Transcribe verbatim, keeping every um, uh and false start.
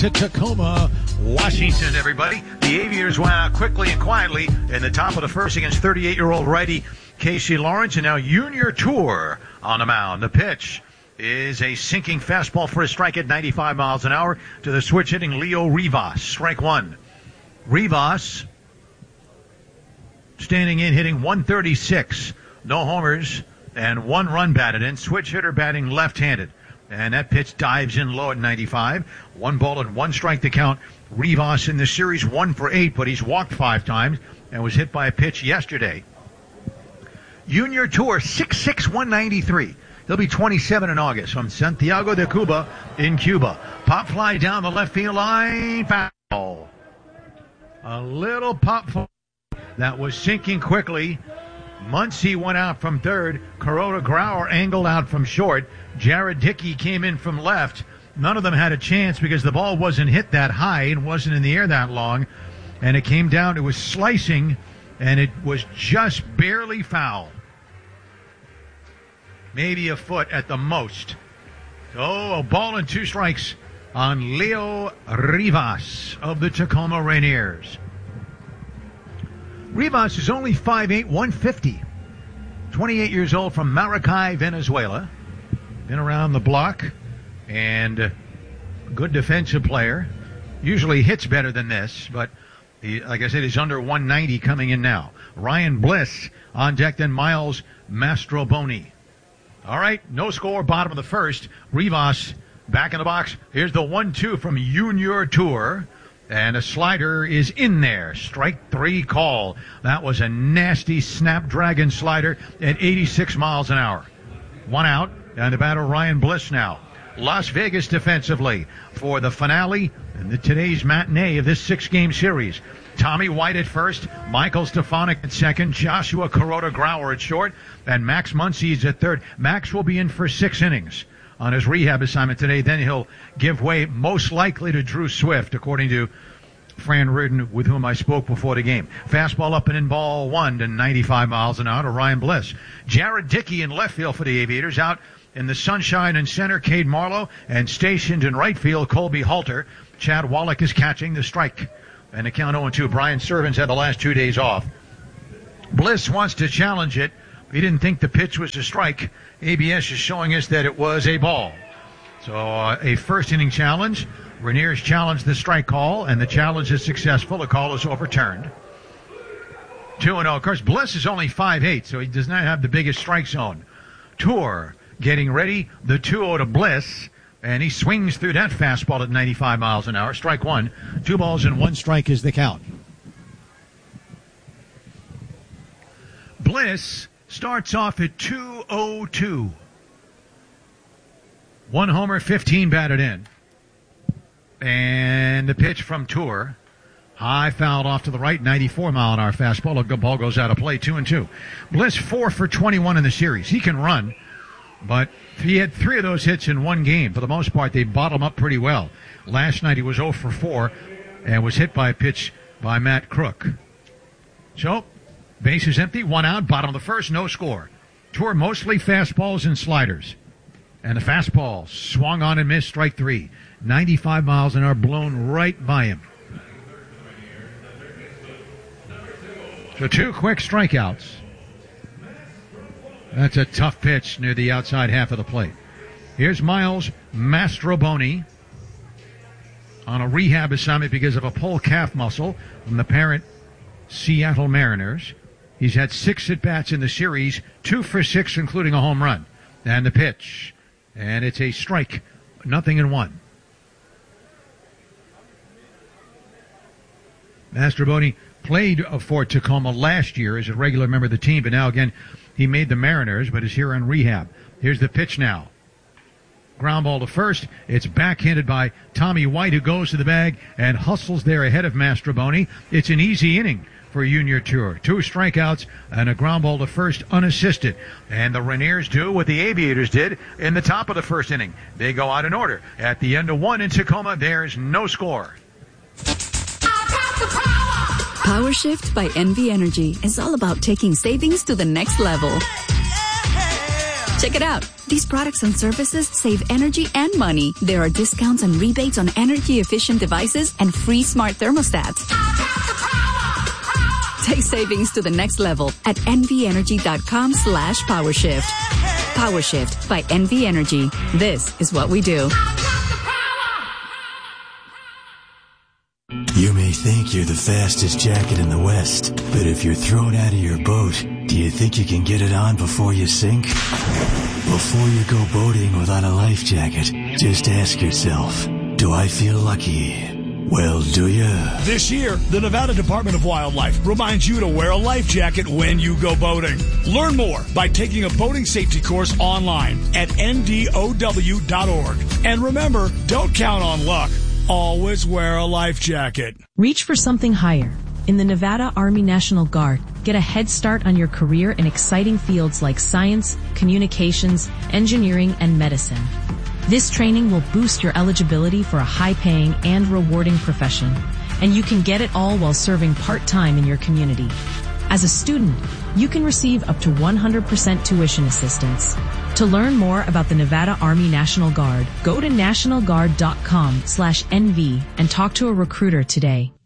To Tacoma, Washington, everybody. The Aviators went out quickly and quietly in the top of the first against thirty-eight-year-old righty Casey Lawrence, and now Junior Tour on the mound. The pitch is a sinking fastball for a strike at ninety-five miles an hour to the switch hitting Leo Rivas. Strike one. Rivas standing in, hitting one thirty-six. No homers and one run batted in. Switch hitter batting left-handed. And that pitch dives in low at ninety-five. One ball and one strike to count. Rivas in the series, one for eight, but he's walked five times and was hit by a pitch yesterday. Junior Tour, six six, one ninety-three. He'll be twenty-seven in August from Santiago de Cuba in Cuba. Pop fly down the left field line. Foul. A little pop fly that was sinking quickly. Muncy went out from third. Kuroda Grauer angled out from short. Jared Dickey came in from left. None of them had a chance because the ball wasn't hit that high and wasn't in the air that long. And it came down, it was slicing, and it was just barely foul. Maybe a foot at the most. So a ball and two strikes on Leo Rivas of the Tacoma Rainiers. Rivas is only five eight, one fifty. twenty-eight years old from Maracay, Venezuela. Been around the block and a good defensive player. Usually hits better than this, but he, like I said, he's under one ninety coming in now. Ryan Bliss on deck, then Miles Mastroboni. All right, no score, bottom of the first. Rivas back in the box. Here's the one two from Junior Tour. And a slider is in there. Strike three call. That was a nasty Snapdragon slider at eighty-six miles an hour. One out, and the batter Ryan Bliss now. Las Vegas defensively for the finale and the today's matinee of this six-game series. Tommy White at first, Michael Stefanik at second, Joshua Kuroda Grauer at short, and Max Muncy is at third. Max will be in for six innings on his rehab assignment today. Then he'll give way most likely to Drew Swift, according to Fran Reardon, with whom I spoke before the game. Fastball up and in, ball one to ninety-five miles an hour to Ryan Bliss. Jared Dickey in left field for the Aviators. Out in the sunshine and center, Cade Marlowe, and stationed in right field, Colby Halter. Chad Wallach is catching the strike. And the count oh and two. Brian Servants had the last two days off. Bliss wants to challenge it. He didn't think the pitch was a strike. A B S is showing us that it was a ball. So uh, a first inning challenge. Rainiers challenged the strike call, and the challenge is successful. The call is overturned. two and oh. Of course, Bliss is only five eight, so he does not have the biggest strike zone. Tour getting ready. The two oh to Bliss, and he swings through that fastball at ninety-five miles an hour. Strike one. Two balls and one strike is the count. Bliss starts off at two oh two. One homer, fifteen batted in. And the pitch from Tour. High fouled off to the right, ninety-four mile an hour fastball. The ball goes out of play, two and two. Bliss four for twenty-one in the series. He can run, but he had three of those hits in one game. For the most part, they bottom up pretty well. Last night he was oh for four and was hit by a pitch by Matt Crook. So, base is empty, one out, bottom of the first, no score. Tour mostly fastballs and sliders. And the fastball swung on and missed, strike three. ninety-five miles an hour, blown right by him. So two quick strikeouts. That's a tough pitch near the outside half of the plate. Here's Miles Mastroboni on a rehab assignment because of a pulled calf muscle from the parent Seattle Mariners. He's had six at-bats in the series, two for six, including a home run. And the pitch. And it's a strike, nothing in one. Mastroboni played for Tacoma last year as a regular member of the team, but now again he made the Mariners, but is here on rehab. Here's the pitch now. Ground ball to first. It's backhanded by Tommy White, who goes to the bag and hustles there ahead of Mastroboni. It's an easy inning for Junior Tour. Two strikeouts and a ground ball to first unassisted. And the Rainiers do what the Aviators did in the top of the first inning. They go out in order. At the end of one in Tacoma, there's no score. Power Shift by N V Energy is all about taking savings to the next level. Check it out. These products and services save energy and money. There are discounts and rebates on energy-efficient devices and free smart thermostats. Take savings to the next level at nvenergy.com slash powershift. PowerShift by N V Energy. This is what we do. You may think you're the fastest jacket in the West, but if you're thrown out of your boat, do you think you can get it on before you sink? Before you go boating without a life jacket, just ask yourself, do I feel lucky? Well, do you? This year, the Nevada Department of Wildlife reminds you to wear a life jacket when you go boating. Learn more by taking a boating safety course online at N D O W dot org. And remember, don't count on luck. Always wear a life jacket. Reach for something higher. In the Nevada Army National Guard, get a head start on your career in exciting fields like science, communications, engineering, and medicine. This training will boost your eligibility for a high-paying and rewarding profession, and you can get it all while serving part-time in your community. As a student, you can receive up to one hundred percent tuition assistance. To learn more about the Nevada Army National Guard, go to national guard dot com slash N V and talk to a recruiter today.